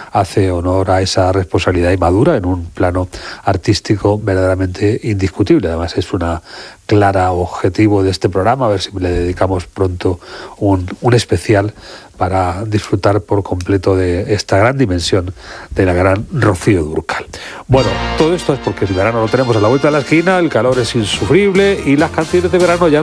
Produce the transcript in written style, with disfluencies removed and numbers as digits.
hace honor a esa responsabilidad y madura en un plano artístico verdaderamente indiscutible. Además es una clara objetivo de este programa, a ver si le dedicamos pronto un especial para disfrutar por completo de esta gran dimensión de la gran Rocío Dúrcal. Bueno, todo esto es porque el verano lo tenemos a la vuelta de la esquina, el calor es insufrible y las canciones de verano ya